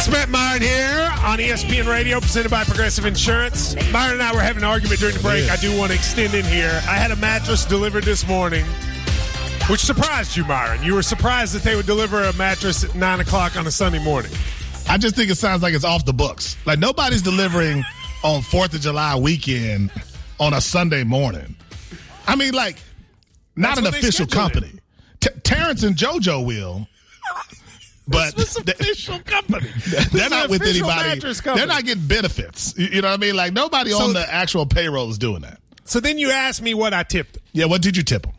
Matt Myron here on ESPN Radio, presented by Progressive Insurance. Myron and I were having an argument during the break. I do want to extend in here. I had a mattress delivered this morning, which surprised you, Myron. You were surprised that they would deliver a mattress at 9 o'clock on a Sunday morning. I just think it sounds like it's off the books. Like nobody's delivering on 4th of July weekend on a Sunday morning. I mean, like, not an official company. Terrence and JoJo will. But this was official company. They're not with anybody. They're not getting benefits. You know what I mean? Like, nobody on the actual payroll is doing that. So then you asked me what I tipped them. Yeah, what did you tip them?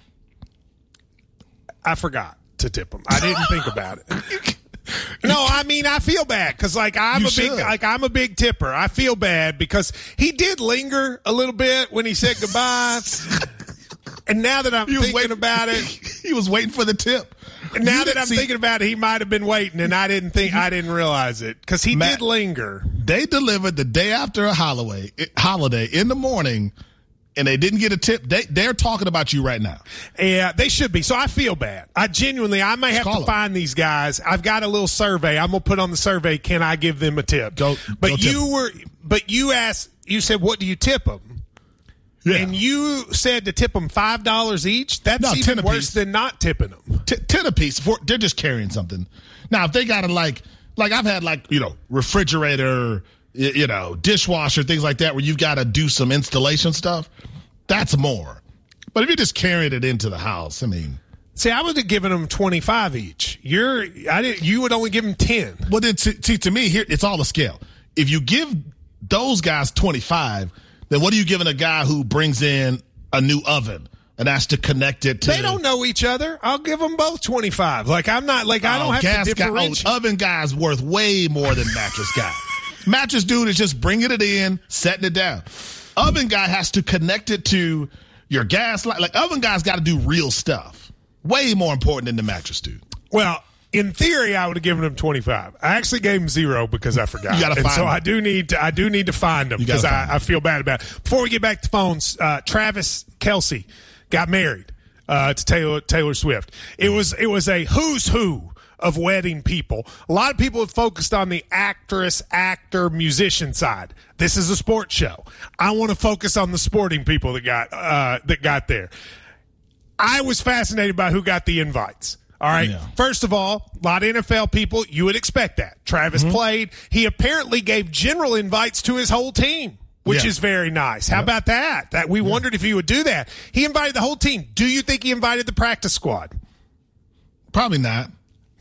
I forgot to tip them. I didn't think about it. No, I mean, I feel bad because, like, I'm a big tipper. I feel bad because he did linger a little bit when he said goodbye. And now that I'm thinking about it, he was waiting for the tip. And now that I'm thinking about it, he might have been waiting, and I didn't realize it because he did linger. They delivered the day after a holiday in the morning, and they didn't get a tip. They're talking about you right now. Yeah, they should be. So I feel bad. I may have to find these guys. I've got a little survey. I'm gonna put on the survey. Can I give them a tip? You said, what do you tip them? Yeah. And you said to tip them $5 each? That's even worse than not tipping them. 10 a piece. They're just carrying something. Now, if they got to like I've had refrigerator, dishwasher, things like that where you've got to do some installation stuff, that's more. But if you're just carrying it into the house, I mean. See, I would have given them 25 each. You would only give them 10. Well, then, to me, here, it's all a scale. If you give those guys 25, then what are you giving a guy who brings in a new oven and has to connect it to? They don't know each other. I'll give them both 25. Like, I'm not, like, I don't have to differentiate. Oven guy's worth way more than mattress guy. Mattress dude is just bringing it in, setting it down. Oven guy has to connect it to your gas light. Like, oven guy's got to do real stuff. Way more important than the mattress dude. Well, in theory, I would have given him 25. I actually gave him 0 because I forgot. You got to find them. I do need to find them because I feel bad about it. Before we get back to phones, Travis Kelce got married to Taylor Swift. It was a who's who of wedding people. A lot of people have focused on the actress, actor, musician side. This is a sports show. I want to focus on the sporting people that got there. I was fascinated by who got the invites. All right. Yeah. First of all, a lot of NFL people, you would expect that. Travis played. He apparently gave general invites to his whole team, which is very nice. How about that? That we wondered if he would do that. He invited the whole team. Do you think he invited the practice squad? Probably not.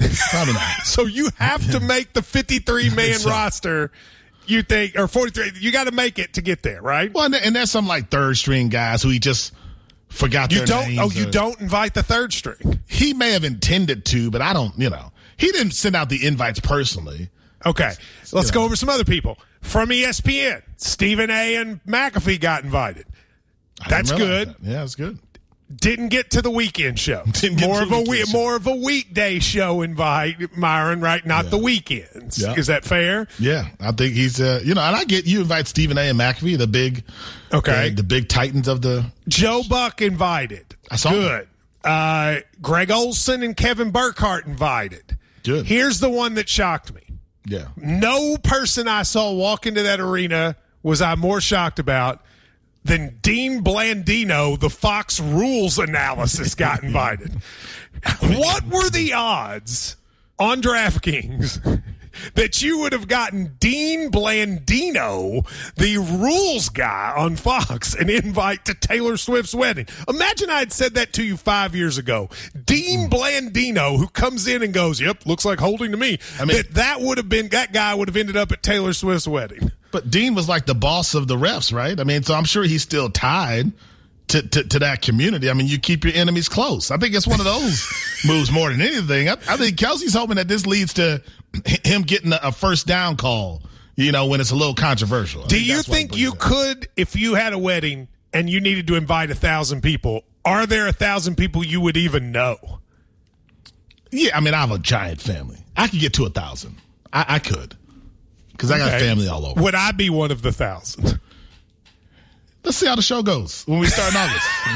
So you have to make the 53-man roster. You think, or 43? You got to make it to get there, right? Well, and there's some like third-string guys who he just forgot their names. Oh, you don't invite the third string? He may have intended to, but I don't, He didn't send out the invites personally. Okay. Let's go over some other people. From ESPN, Stephen A. and McAfee got invited. That's good. Yeah, that's good. Didn't get to the weekend show. More of a weekday show invite, Myron, right? Not the weekends. Yeah. Is that fair? Yeah. I think he's, and I get you invite Stephen A. and McAfee, the big titans of the. Joe Buck invited. I saw good. Greg Olsen and Kevin Burkhardt invited. Good. Here's the one that shocked me. Yeah. No person I saw walk into that arena was I more shocked about than Dean Blandino, the Fox Rules analysis, got invited. What were the odds on DraftKings that you would have gotten Dean Blandino, the rules guy on Fox, an invite to Taylor Swift's wedding? Imagine I had said that to you 5 years ago. Dean Blandino, who comes in and goes, "Yep, looks like holding to me." I mean, that guy would have ended up at Taylor Swift's wedding. But Dean was like the boss of the refs, right? I mean, so I'm sure he's still tied to that community. I mean, you keep your enemies close. I think it's one of those moves more than anything. I think Kelsey's hoping that this leads to him getting a first down call, when it's a little controversial. Do you think you could, if you had a wedding and you needed to invite 1,000 people, are there 1,000 people you would even know? Yeah, I mean, I have a giant family. I could get to 1,000. I could. Because I got family all over. Would I be one of the 1,000? Let's see how the show goes when we start in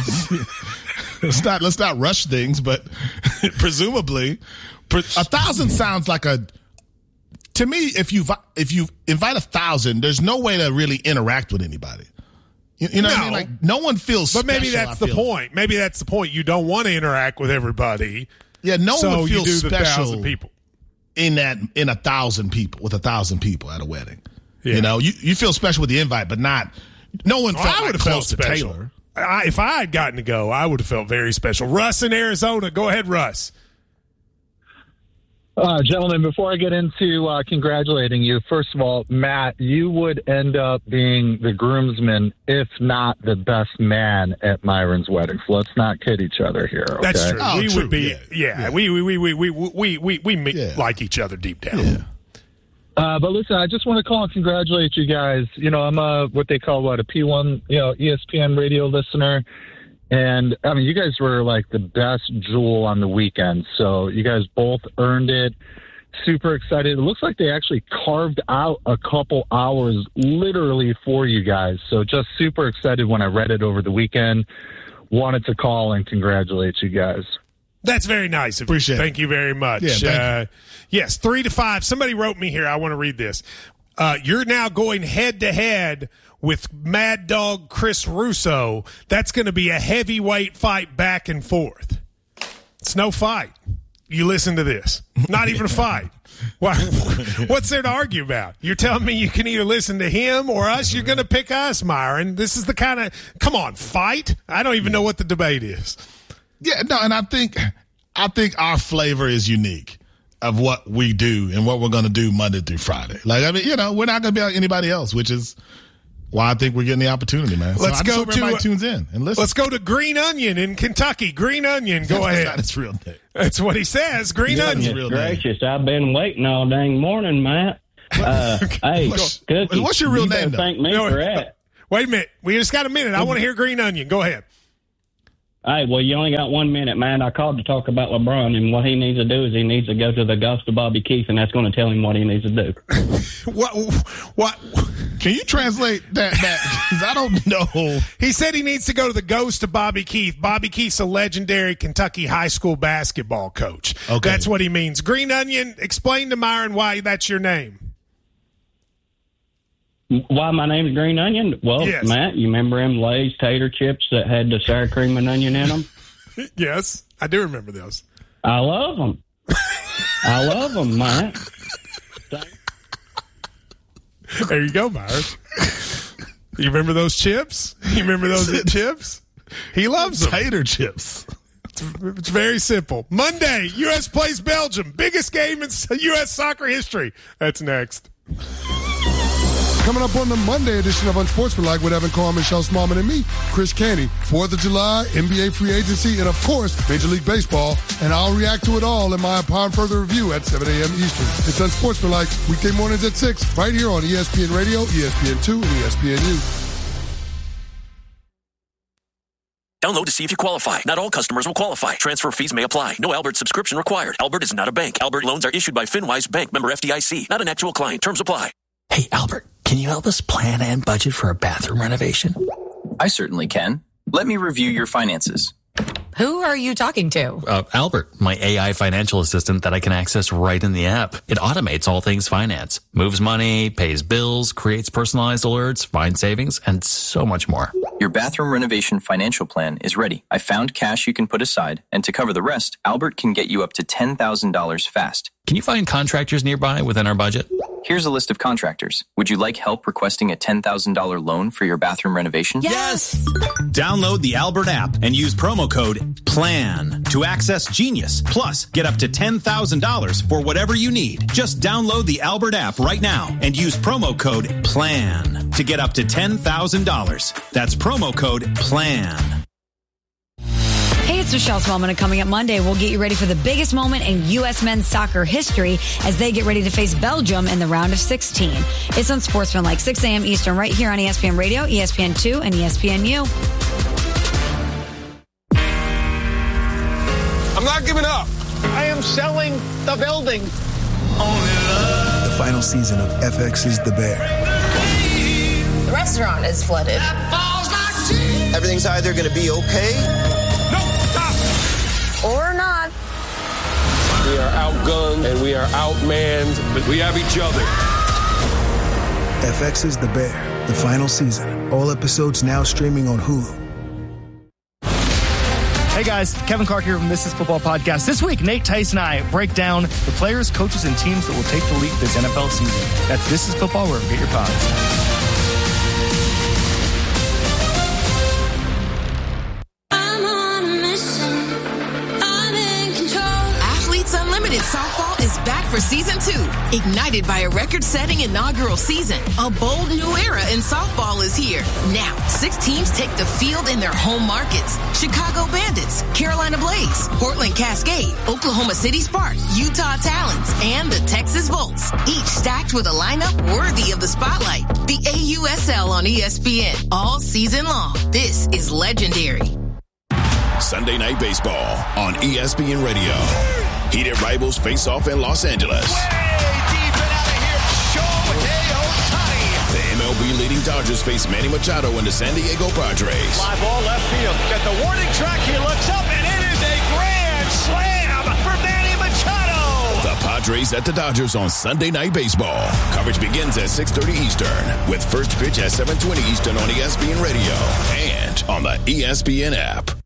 August. Let's not rush things, but presumably 1,000 sounds like to me, if you invite 1,000, there's no way to really interact with anybody. You know what I mean? Like, no one feels special. But maybe that's the point. Maybe that's the point. You don't want to interact with everybody. Yeah, no one feels you do special 1,000 people. in 1,000 people, with 1,000 people at a wedding. Yeah. You know, you feel special with the invite, but no one felt I would have felt close to special. Taylor. If I had gotten to go, I would have felt very special. Russ in Arizona. Go ahead, Russ. Gentlemen, before I get into congratulating you, first of all, Matt, you would end up being the groomsman, if not the best man at Myron's wedding. So let's not kid each other here. Okay? That's true. Oh, we true. would be. Yeah. We like each other deep down. Yeah. But listen, I just want to call and congratulate you guys. You know, I'm what they call a P1, ESPN radio listener. And, I mean, you guys were, like, the best jewel on the weekend. So you guys both earned it. Super excited. It looks like they actually carved out a couple hours literally for you guys. So just super excited when I read it over the weekend. Wanted to call and congratulate you guys. That's very nice of you. Appreciate it. Thank you very much. Yeah, yes, 3-5. Somebody wrote me here. I want to read this. You're now going head-to-head with Mad Dog Chris Russo. That's going to be a heavyweight fight back and forth. It's no fight. You listen to this. Not even a fight. What's there to argue about? You're telling me you can either listen to him or us? You're going to pick us, Myron. This is the kind of – come on, fight? I don't even know what the debate is. Yeah, no, and I think our flavor is unique of what we do and what we're going to do Monday through Friday. Like, I mean, we're not going to be like anybody else, which is why I think we're getting the opportunity, man. So Let's go to everybody tunes in and listen. Let's go to Green Onion in Kentucky. Green Onion, go ahead. That's not his real name. That's what he says. Green Onion. Real Gracious, I've been waiting all dang morning, Matt. Hey, Cookie, what's your real you name, better though? thank me for that. Wait a minute. We just got a minute. I want to hear Green Onion. Go ahead. Hey, well, you only got 1 minute, man. I called to talk about LeBron, and what he needs to do is he needs to go to the ghost of Bobby Keith, and that's going to tell him what he needs to do. What? Can you translate that back? Because I don't know. He said he needs to go to the ghost of Bobby Keith. Bobby Keith's a legendary Kentucky high school basketball coach. Okay. That's what he means. Green Onion, explain to Myron why that's your name. Why my name's Green Onion? Well, Yes. Matt, you remember them Lay's tater chips that had the sour cream and onion in them? Yes, I do remember those. I love them. I love them, Matt. There you go, Myron. You remember those chips? You remember those chips? He loves them. Tater chips. It's very simple. Monday, U.S. plays Belgium. Biggest game in U.S. soccer history. That's next. Coming up on the Monday edition of Unsportsmanlike with Evan Carr, Michelle Smallman, and me, Chris Canty. 4th of July, NBA free agency, and of course, Major League Baseball. And I'll react to it all in my Upon Further Review at 7 a.m. Eastern. It's Unsportsmanlike, weekday mornings at 6, right here on ESPN Radio, ESPN2, and ESPNU. Download to see if you qualify. Not all customers will qualify. Transfer fees may apply. No Albert subscription required. Albert is not a bank. Albert loans are issued by FinWise Bank, member FDIC. Not an actual client. Terms apply. Hey, Albert, can you help us plan and budget for a bathroom renovation? I certainly can. Let me review your finances. Who are you talking to? Albert, my AI financial assistant that I can access right in the app. It automates all things finance, moves money, pays bills, creates personalized alerts, finds savings, and so much more. Your bathroom renovation financial plan is ready. I found cash you can put aside, and to cover the rest, Albert can get you up to $10,000 fast. Can you find contractors nearby within our budget? Here's a list of contractors. Would you like help requesting a $10,000 loan for your bathroom renovation? Yes! Download the Albert app and use promo code PLAN to access Genius. Plus, get up to $10,000 for whatever you need. Just download the Albert app right now and use promo code PLAN to get up to $10,000. That's promo code PLAN. Hey, it's Michelle Smallman, and coming up Monday, we'll get you ready for the biggest moment in U.S. men's soccer history as they get ready to face Belgium in the round of 16. It's Unsportsmanlike, 6 a.m. Eastern, right here on ESPN Radio, ESPN2, and ESPNU. I'm not giving up. I am selling the building. The final season of FX's The Bear. The restaurant is flooded. Everything's either going to be okay or not. We are outgunned and we are outmanned, but we have each other. FX's The Bear, the final season. All episodes now streaming on Hulu. Hey guys, Kevin Clark here from This Is Football Podcast. This week, Nate Tice and I break down the players, coaches, and teams that will take the lead this NFL season. That's This Is Football, wherever you get your pods. Softball is back for season 2. Ignited by a record-setting inaugural season, a bold new era in softball is here. Now, 6 teams take the field in their home markets. Chicago Bandits, Carolina Blaze, Portland Cascade, Oklahoma City Sparks, Utah Talons, and the Texas Volts. Each stacked with a lineup worthy of the spotlight. The AUSL on ESPN all season long. This is legendary. Sunday Night Baseball on ESPN Radio. Heated rivals face off in Los Angeles. Way deep and out of here, Shohei Ohtani. The MLB leading Dodgers face Manny Machado and the San Diego Padres. Fly ball left field. Get the warning track. He looks up, and it is a grand slam for Manny Machado. The Padres at the Dodgers on Sunday Night Baseball. Coverage begins at 6:30 Eastern with first pitch at 7:20 Eastern on ESPN Radio and on the ESPN app.